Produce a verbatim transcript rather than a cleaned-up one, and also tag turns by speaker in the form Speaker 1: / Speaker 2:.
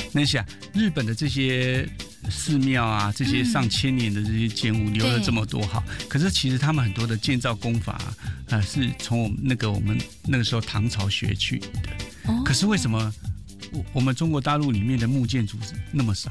Speaker 1: 那想日本的这些寺庙啊，这些上千年的这些建物留了这么多好，可是其实他们很多的建造工法啊，呃、是从我们那个我们那个时候唐朝学去的。哦、可是为什么我我们中国大陆里面的木建筑那么少？